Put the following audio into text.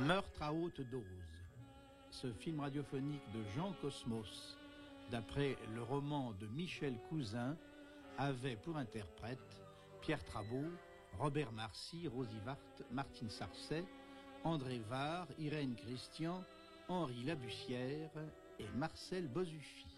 Meurtre à haute dose. Ce film radiophonique de Jean Cosmos, d'après le roman de Michel Cousin, avait pour interprètes Pierre Trabeau, Robert Marcy, Rosie Vart, Martine Sarcey, André Var, Irène Christian, Henri Labussière et Marcel Bozuffi.